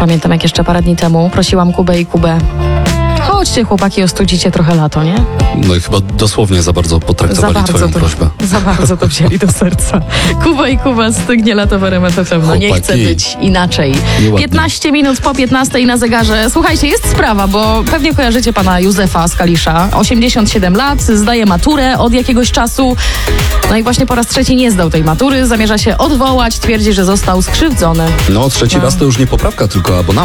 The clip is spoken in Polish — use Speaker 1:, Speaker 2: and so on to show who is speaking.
Speaker 1: pamiętam jak jeszcze parę dni temu prosiłam Kubę i Kubę. Chodźcie chłopaki, ostudzicie trochę lato, nie?
Speaker 2: No i chyba dosłownie za bardzo potraktowali twoją prośbę.
Speaker 1: Za bardzo to wzięli do serca. Kuba i Kuba, stygnie lato w RMF FM. No nie chce być inaczej.
Speaker 2: Nieładnie.
Speaker 1: 15 minut po 15 na zegarze. Słuchajcie, jest sprawa, bo pewnie kojarzycie pana Józefa z Kalisza. 87 lat, zdaje maturę od jakiegoś czasu. No i właśnie po raz trzeci nie zdał tej matury. Zamierza się odwołać, twierdzi, że został skrzywdzony.
Speaker 2: No trzeci raz to już nie poprawka, tylko abonament.